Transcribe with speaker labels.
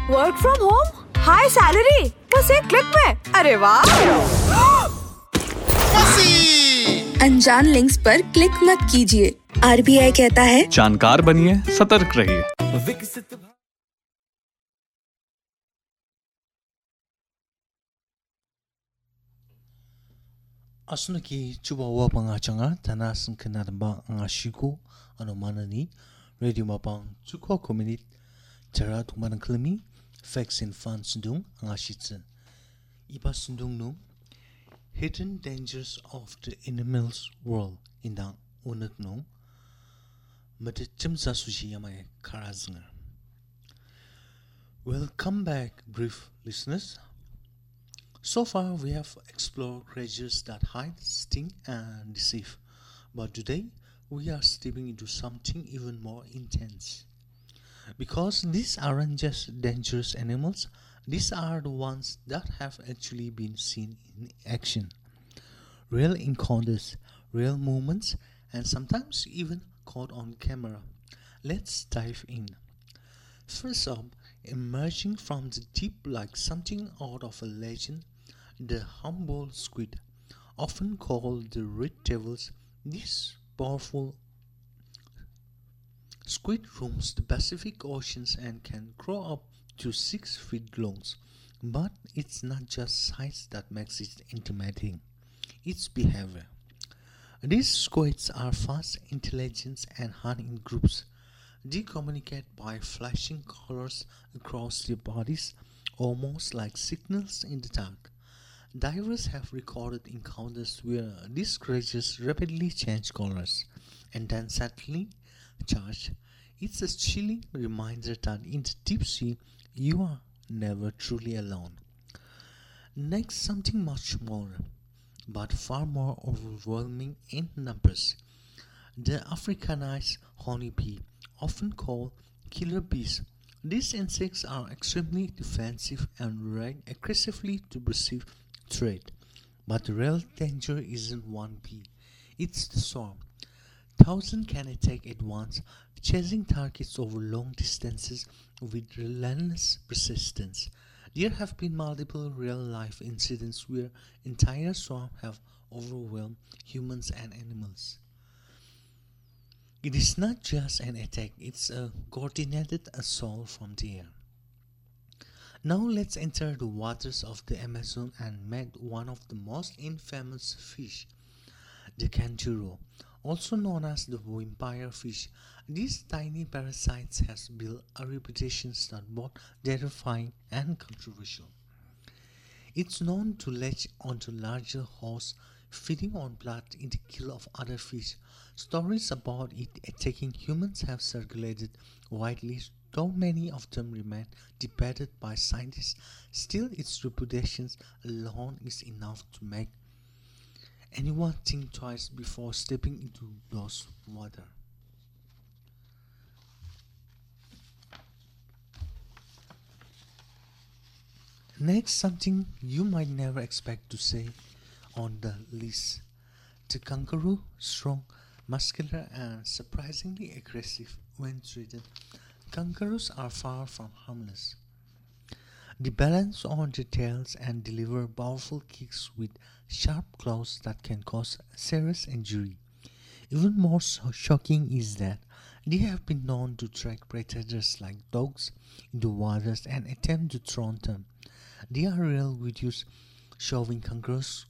Speaker 1: Work from home, high salary, बस एक click में। अरे वाह!
Speaker 2: अनजान लिंक्स पर क्लिक मत कीजिए। आरबीआई कहता है
Speaker 3: जानकार बनिए, सतर्क रहिए।
Speaker 4: Asunaki chubawa pangachanga tanasan kanadamba angashiko anomanani radio mapang chukwa community tara tumanan klami facts and fun sundung angashitsen iba sundung no hidden dangers of the animals world indang unak no mate chimsa sushi yamay karaznger. Welcome back, brief listeners. So far, we have explored creatures that hide, sting, and deceive. But today, we are stepping into something even more intense. Because these aren't just dangerous animals, these are the ones that have actually been seen in action. Real encounters, real movements, and sometimes even caught on camera. Let's dive in. First up, emerging from the deep like something out of a legend, the Humboldt squid, often called the red devils. This powerful squid roams the Pacific Oceans and can grow up to 6 feet long. But it's not just size that makes it intimidating, it's behavior. These squids are fast, intelligent, and hunt in groups. They communicate by flashing colors across their bodies, almost like signals in the dark. Divers have recorded encounters where these creatures rapidly change colors and then suddenly charge. It's a chilling reminder that in the deep sea, you are never truly alone. Next, something much more, but far more overwhelming in numbers. The Africanized honeybee, often called killer bees. These insects are extremely defensive and react aggressively to perceived threat. But the real danger isn't one bee, it's the swarm. Thousands can attack at once, chasing targets over long distances with relentless persistence. There have been multiple real-life incidents where entire swarms have overwhelmed humans and animals. It is not just an attack, it's a coordinated assault from the air. Now let's enter the waters of the Amazon and meet one of the most infamous fish, the canturo, also known as the vampire fish. These tiny parasites has built a reputation that's both terrifying and controversial. It's known to latch onto larger hosts, feeding on blood in the kill of other fish. Stories about it attacking humans have circulated widely, though many of them remain debated by scientists. Still, its reputation alone is enough to make anyone think twice before stepping into those waters. Next, something you might never expect to say on the list. The kangaroo, strong, muscular, and surprisingly aggressive when treated. Kangaroos are far from harmless. They balance on their tails and deliver powerful kicks with sharp claws that can cause serious injury. Even more shocking is that they have been known to track predators like dogs into waters and attempt to drown them. There are real videos showing kangaroos